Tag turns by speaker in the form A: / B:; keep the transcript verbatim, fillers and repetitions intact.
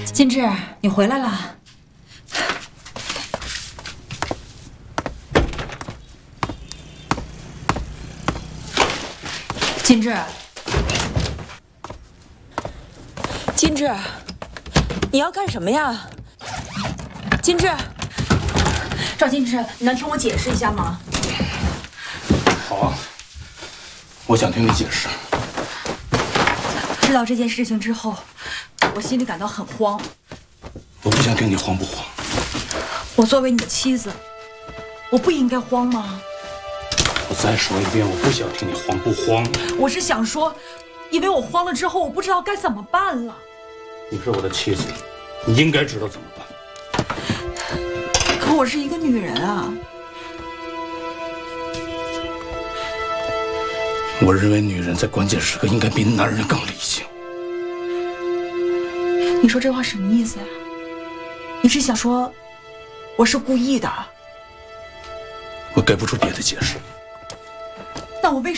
A: 金志，你回来了。金志，金志，你要干什么呀？金志，赵金志，你能听我解释一下吗？
B: 好啊，我想听你解释。
A: 知道这件事情之后，我心里感到很慌。
B: 我不想听你慌不慌。
A: 我作为你的妻子，我不应该慌吗？
B: 我再说一遍，我不想听你慌不慌。
A: 我是想说，因为我慌了之后，我不知道该怎么办了。
B: 你是我的妻子，你应该知道怎么办。
A: 可我是一个女人啊。
B: 我认为女人在关键时刻应该比男人更理性。
A: 你说这话什么意思呀？你是想说我是故意的？
B: 我给不出别的解释。
A: 那我为什么？